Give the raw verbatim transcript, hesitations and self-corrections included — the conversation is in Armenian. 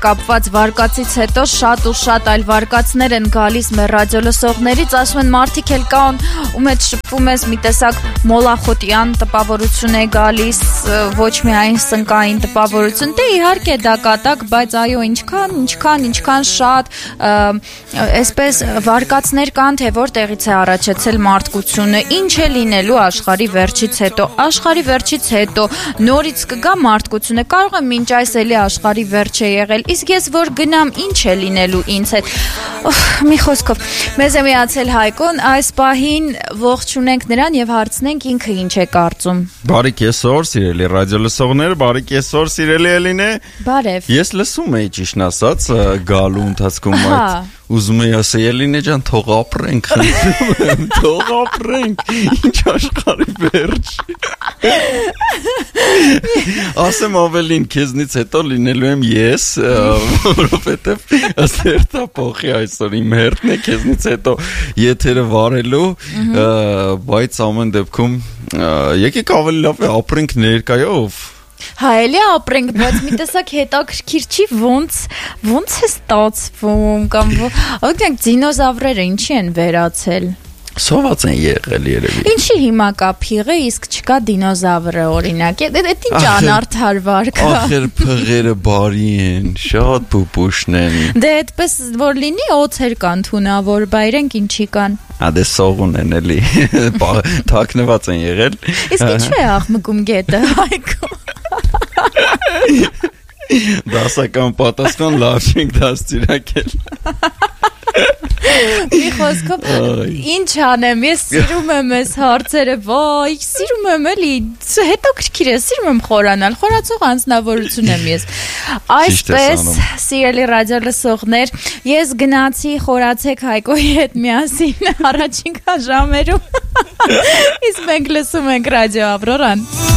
կապված վարկածից հետո շատ ու շատ այլ վարկածներ են գալիս մեր ռադիոլսողներից, ասում են մարդիկ էլ կան, ում հետ շփվում ես մի տեսակ մոլախոտյան տպավորություն է գալիս, ոչ միայն սնկային տպավորություն, դե իհարկե դա կատակ, բայց այո, ինչքան, ինչքան, ինչքան շատ այսպես վարկածներ կան, թե որտեղից է առաջացել մարդկությունը, ինչ է լինելու աշխարհի վերջից հետո, աշխարհի վերջից հետո նորից կգա մարդկությունը, կարող է մինչ այս էլի աշխարհի վերջ է եղել, իսկ ես որ գնամ, ինչ է լինելու ինձ հետ, մի խոսքով, մեզ է միացել Հայկոն, այս պահին ողջունենք նրան եւ հարցնենք ինքը ինչ է կարծում։ Բարի կեսօր, սիրելի ռադիոլսողներ, բարի կեսօր, սիրելի Էլինե։ Բարև։ Ես լսում էի ճիշտ ասած գալու ընթացքում այդ ուզում էի ասել Էլինե ջան, թող ապրենք, խնդրում եմ, թող ապրենք, ինչ աշխարհի վերջ։ Ասեմ ավելին, քեզնից հետո լինելու եմ ես, որովհետև ըստ հերթափոխի այսօր իմ հերթն է քեզնից հետո եթերը վարելու, բայց ամեն դեպքում եկեք ավելի լավ է ապրենք ներկայով։ Հա էլի ապրենք, բայց մի տեսակ հետաքրքիր չի ոնց ոնց է ստացվում կամ օրինակ դինոզավրերը ինչի են վերացել։ Սոված են եղել երևի։ Ինչի հիմա կա փիղը, իսկ չկա դինոզավրը օրինակ։ Այդ ինչ անարդար վարք է։ Ախր փղերը բարի են, շատ փուփուշն են։ Դե այդպես որ լինի, օձեր կան թունավոր, բա իրենք ինչի կան։ Ադե սողուն են էլի, թաքնված են եղել։ Իսկ ինչու է աղմկում գետը, Հայկո։ Դասական պատասխան լավ չենք դաստիարակել։ Մի խոսքով, ինչ անեմ, ես սիրում եմ այս հարցերը, վայ, սիրում եմ էլի, հետաքրքիր է, սիրում եմ խորանալ, խորացող անձնավորություն եմ ես։ Այսպես, սիրելի ռադիոլսողներ, ես գնացի խորացեք Հայկոյի հետ միասին առաջին ժամերում, իսկ մենք լսում ենք ռադիո Ավրորան։